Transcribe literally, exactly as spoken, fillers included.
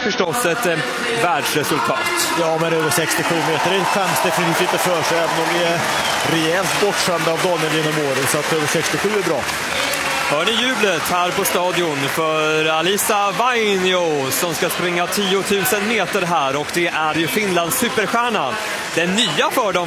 förstås ett eh, världsresultat. Ja, men över sextiosju meter är chans definitivt inte för sig, även om vi är rejält bortskämda av Daniel genom åren, så att över sextiosju är bra. Hör ni jublet här på stadion för Alisa Vainio som ska springa tio tusen meter här, och det är ju Finlands superstjärna. Den nya för dem